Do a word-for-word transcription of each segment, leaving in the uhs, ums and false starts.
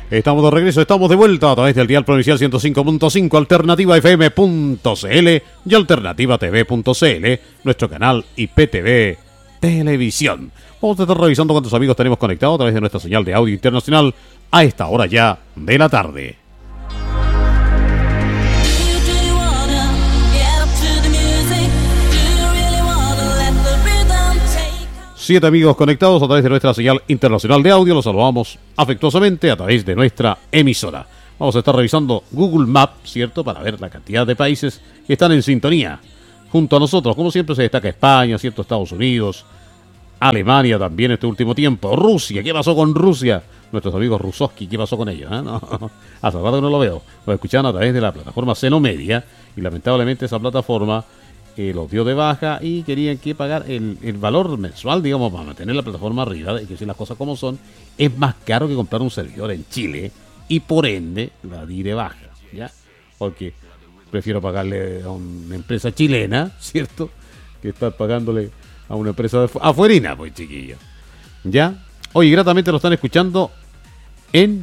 Estamos de regreso, estamos de vuelta a través del dial provincial ciento cinco punto cinco, alternativa f m punto c l y alternativa t v punto c l, nuestro canal I P T V Televisión. Vamos a estar revisando cuántos amigos tenemos conectados a través de nuestra señal de audio internacional a esta hora ya de la tarde. Siete amigos conectados a través de nuestra señal internacional de audio. Los saludamos afectuosamente a través de nuestra emisora. Vamos a estar revisando Google Maps, ¿cierto? Para ver la cantidad de países que están en sintonía junto a nosotros. Como siempre se destaca España, ¿cierto? Estados Unidos, Alemania también este último tiempo. Rusia, ¿qué pasó con Rusia? Nuestros amigos Rusoski, ¿qué pasó con ellos? ¿Eh? No, hace rato que no lo veo. Lo escuchaban a través de la plataforma Xenomedia y lamentablemente esa plataforma Eh, los dio de baja y querían que pagar el, el valor mensual, digamos, para mantener la plataforma arriba, y que si las cosas como son, es más caro que comprar un servidor en Chile y por ende la di de baja, ¿ya? Porque prefiero pagarle a una empresa chilena, ¿cierto? Que estar pagándole a una empresa de afuerina, pues chiquillo, ¿ya? Hoy gratamente lo están escuchando en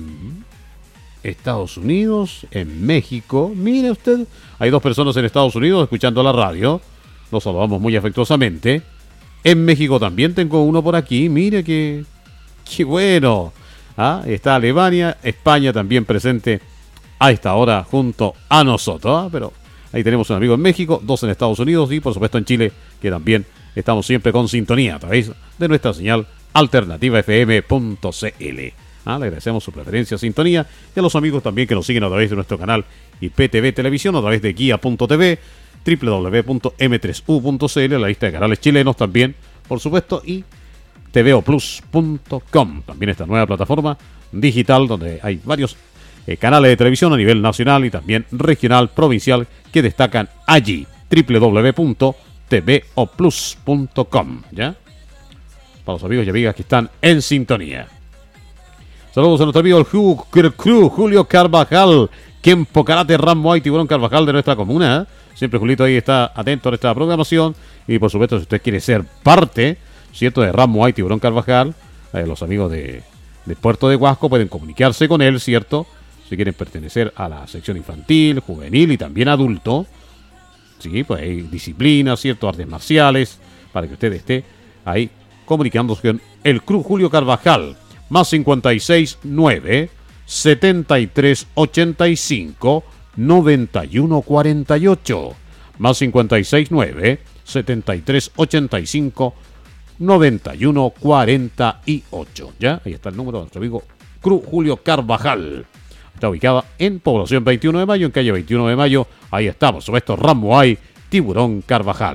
Estados Unidos, en México. Mire usted, hay dos personas en Estados Unidos escuchando la radio. Los saludamos muy afectuosamente. En México también tengo uno por aquí. Mire que, qué bueno. ¿Ah? Está Alemania, España también presente a esta hora junto a nosotros. ¿Ah? Pero ahí tenemos un amigo en México, dos en Estados Unidos y por supuesto en Chile, que también estamos siempre con sintonía a través de nuestra señal alternativa f m punto c l. Ah, le agradecemos su preferencia, sintonía y a los amigos también que nos siguen a través de nuestro canal I P T V Televisión, a través de guía punto t v, doble u doble u doble u punto m tres u punto c l, la lista de canales chilenos también, por supuesto, y t v o plus punto com, también esta nueva plataforma digital donde hay varios eh, canales de televisión a nivel nacional y también regional, provincial, que destacan allí, doble u doble u doble u punto t v o plus punto com, ¿ya? Para los amigos y amigas que están en sintonía. Saludos a nuestro amigo el Crew, Julio Carvajal, Kempo Karate Rambo y Tiburón Carvajal de nuestra comuna. ¿eh? Siempre Julito ahí está atento a nuestra programación. Y por supuesto, si usted quiere ser parte, ¿cierto?, de Rambo y Tiburón Carvajal, eh, los amigos de, de Puerto de Huasco pueden comunicarse con él, ¿cierto? Si quieren pertenecer a la sección infantil, juvenil y también adulto. Sí, pues hay disciplinas, ¿cierto?, artes marciales, para que usted esté ahí comunicándose con el Crew Julio Carvajal. Más cincuenta y seis nueve, setenta y tres ochenta y cinco, noventa y uno cuarenta y ocho. Más cincuenta y seis nueve, setenta y tres ochenta y cinco, noventa y uno cuarenta y ocho. ¿Ya? Ahí está el número de nuestro amigo Cruz Julio Carvajal. Está ubicada en Población veintiuno de Mayo, en calle veintiuno de Mayo. Ahí está, por supuesto, Ramuay, Tiburón Carvajal.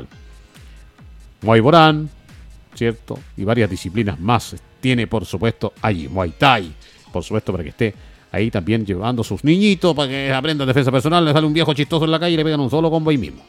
Muay Borán, ¿cierto? Y varias disciplinas más tiene, por supuesto, allí. Muay Thai, por supuesto, para que esté ahí también llevando sus niñitos para que aprendan defensa personal. Le sale un viejo chistoso en la calle y le pegan un solo combo ahí mismo.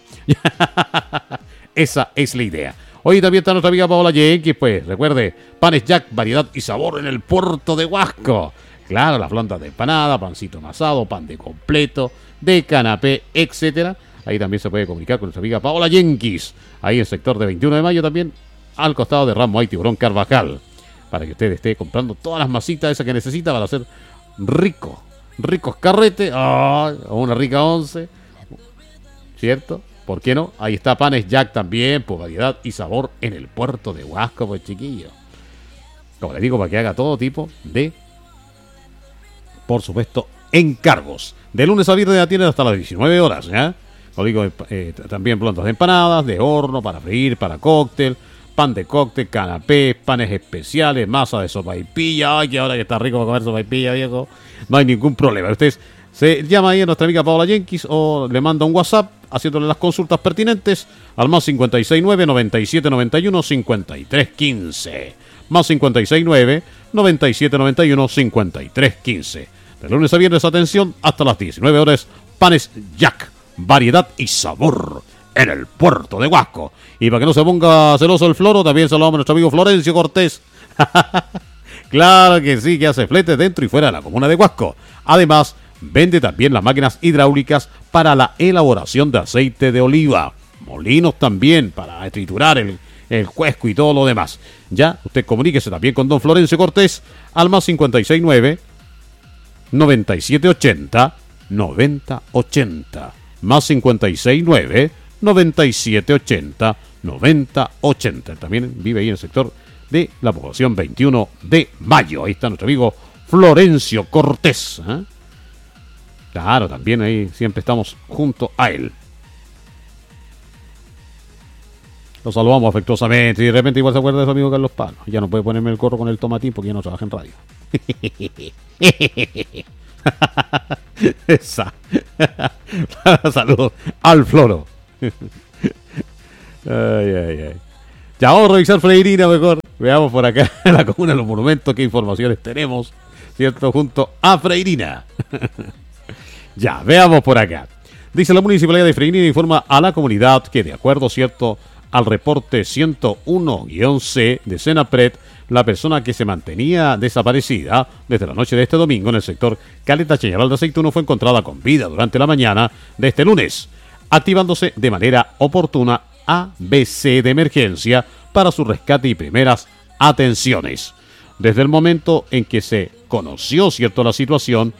Esa es la idea. Hoy también está nuestra amiga Paola Jenkins, pues recuerde, Panes Jack, variedad y sabor en el puerto de Huasco. Claro, las plantas de empanada, pancito amasado, pan de completo, de canapé, etcétera. Ahí también se puede comunicar con nuestra amiga Paola Jenkins. Ahí en el sector de veintiuno de Mayo también, al costado de Ramo y Tiburón Carvajal. Para que usted esté comprando todas las masitas esas que necesita para hacer rico, ricos carretes, oh, o una rica once, ¿cierto? ¿Por qué no? Ahí está Panes Jack también, por variedad y sabor en el puerto de Huasco, pues chiquillo. Como les digo, para que haga todo tipo de, por supuesto, encargos. De lunes a viernes atienden hasta las diecinueve horas, ¿ya? Como digo, eh, también plantas de empanadas, de horno, para freír, para cóctel, pan de cóctel, canapés, panes especiales, masa de sopaipilla. Ay, que ahora que está rico para comer sopaipilla, viejo. No hay ningún problema. Ustedes se llama ahí a nuestra amiga Paola Jenkins o le manda un WhatsApp haciéndole las consultas pertinentes al más cincuenta y seis nueve, noventa y siete noventa y uno, cincuenta y tres quince. Más cincuenta y seis nueve, noventa y siete noventa y uno, cincuenta y tres quince. De lunes a viernes, atención, hasta las diecinueve horas, Panes Jack, variedad y sabor en el puerto de Huasco. Y para que no se ponga celoso el Floro, también saludamos a nuestro amigo Florencio Cortés. Claro que sí, que hace flete dentro y fuera de la comuna de Huasco. Además, vende también las máquinas hidráulicas para la elaboración de aceite de oliva. Molinos también para triturar el, el cuesco y todo lo demás. Ya, usted comuníquese también con don Florencio Cortés al más cincuenta y seis nueve, noventa y siete ochenta, noventa ochenta. Más cincuenta y seis nueve, noventa y siete ochenta, noventa ochenta. También vive ahí en el sector de la población veintiuno de mayo. Ahí está nuestro amigo Florencio Cortés. ¿eh? Claro, también ahí siempre estamos junto a él. Lo saludamos afectuosamente y de repente igual se acuerda de su amigo Carlos Pano. Ya no puede ponerme el gorro con el tomatín porque ya no trabaja en radio. Esa. Saludos al Floro. Ay, ay, ay. Ya vamos a revisar Freirina mejor. Veamos por acá en la comuna de los monumentos qué informaciones tenemos, ¿cierto? Junto a Freirina. Ya, veamos por acá. Dice la Municipalidad de Freirina informa a la comunidad que de acuerdo, ¿cierto?, al reporte ciento uno guión ce de Senapred, la persona que se mantenía desaparecida desde la noche de este domingo en el sector Caleta Chañaral de Aceituno fue encontrada con vida durante la mañana de este lunes, activándose de manera oportuna A B C de emergencia para su rescate y primeras atenciones. Desde el momento en que se conoció, cierto, la situación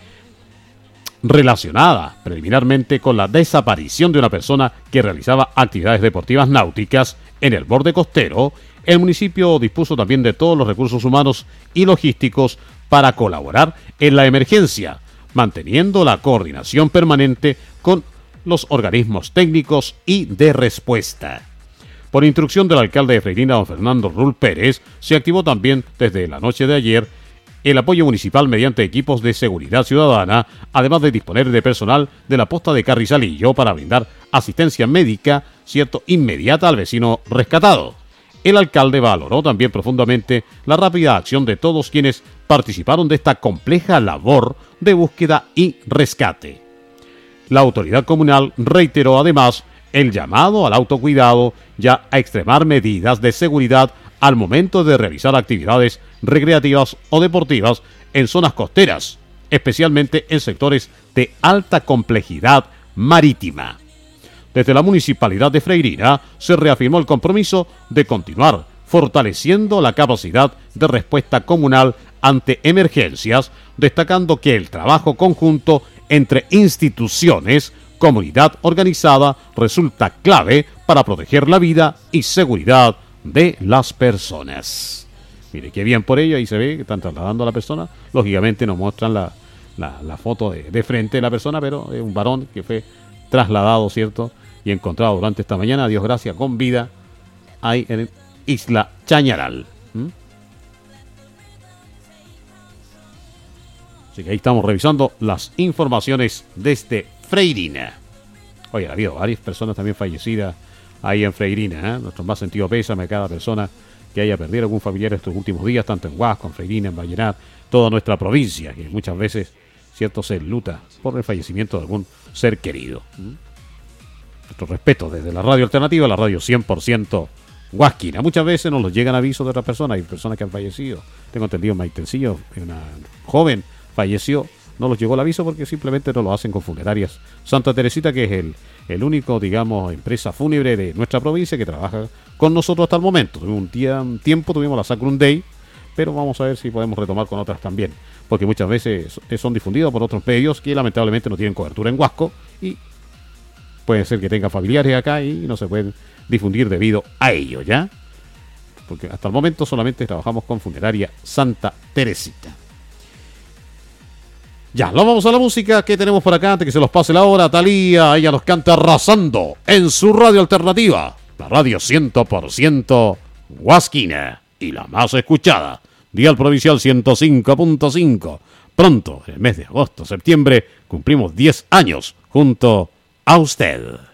relacionada preliminarmente con la desaparición de una persona que realizaba actividades deportivas náuticas en el borde costero, el municipio dispuso también de todos los recursos humanos y logísticos para colaborar en la emergencia, manteniendo la coordinación permanente con los organismos técnicos y de respuesta. Por instrucción del alcalde de Freirina, don Fernando Rull Pérez, se activó también desde la noche de ayer el apoyo municipal mediante equipos de seguridad ciudadana, además de disponer de personal de la posta de Carrizalillo para brindar asistencia médica, cierto, inmediata al vecino rescatado. El alcalde valoró también profundamente la rápida acción de todos quienes participaron de esta compleja labor de búsqueda y rescate. La autoridad comunal reiteró además el llamado al autocuidado y a extremar medidas de seguridad al momento de realizar actividades recreativas o deportivas en zonas costeras, especialmente en sectores de alta complejidad marítima. Desde la Municipalidad de Freirina se reafirmó el compromiso de continuar fortaleciendo la capacidad de respuesta comunal ante emergencias, destacando que el trabajo conjunto entre instituciones, comunidad organizada, resulta clave para proteger la vida y seguridad de las personas. Mire, qué bien por ello, ahí se ve que están trasladando a la persona. Lógicamente nos muestran la, la, la foto de, de frente de la persona, pero es un varón que fue trasladado, ¿cierto? Y encontrado durante esta mañana, Dios gracias, con vida, ahí en Isla Chañaral. ¿Mm? Así que ahí estamos revisando las informaciones desde Freirina. Oye, ha habido varias personas también fallecidas ahí en Freirina, ¿eh? Nuestro más sentido pésame a cada persona que haya perdido algún familiar estos últimos días, tanto en Huasco, en Freirina, en Vallenar, toda nuestra provincia, que muchas veces, cierto, se luta por el fallecimiento de algún ser querido. ¿Mm? Nuestro respeto desde la radio alternativa, la radio cien por ciento huasquina. Muchas veces nos los llegan avisos de otras personas, hay personas que han fallecido. Tengo entendido en Maitencillo, una joven falleció, no los llegó el aviso porque simplemente no lo hacen con Funerarias Santa Teresita, que es el, el único, digamos, empresa fúnebre de nuestra provincia que trabaja con nosotros hasta el momento. Tuvimos un, día, un tiempo, tuvimos la Sacrum Day, pero vamos a ver si podemos retomar con otras también, porque muchas veces son difundidos por otros medios que lamentablemente no tienen cobertura en Huasco y puede ser que tengan familiares acá y no se pueden difundir debido a ello, ¿ya? Porque hasta el momento solamente trabajamos con Funeraria Santa Teresita. Ya, nos vamos a la música que tenemos por acá antes que se los pase la hora. Thalía, ella nos canta arrasando en su radio alternativa, la radio cien por ciento huasquina y la más escuchada, Dial Provincial ciento cinco punto cinco. Pronto, en el mes de agosto, septiembre, cumplimos diez años junto a usted.